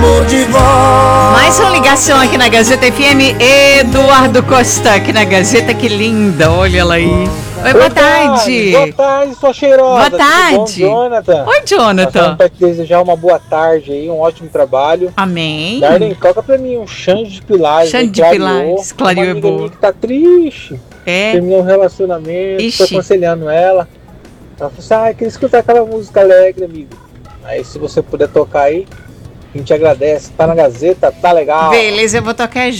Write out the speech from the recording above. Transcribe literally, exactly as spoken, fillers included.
amor de vó. Mais uma ligação aqui na Gazeta F M. Eduardo Costa aqui na Gazeta, que linda, olha ela aí. Oi, boa tarde. Boa tarde, sua cheirosa. Boa tarde. Tudo bom, Jonathan? Oi, Jonathan. Para te desejar uma boa tarde aí, um ótimo trabalho. Amém. Darlene, toca pra mim um Xande de Pilares. Xande de Pilares, clareou é boa. Uma amiga que tá triste. É. Terminou um relacionamento, Ixi. tô aconselhando ela. Ela falou assim, ah, eu queria escutar aquela música alegre, amigo. Aí se você puder tocar aí, a gente agradece. Tá na Gazeta, tá legal. Beleza, eu vou tocar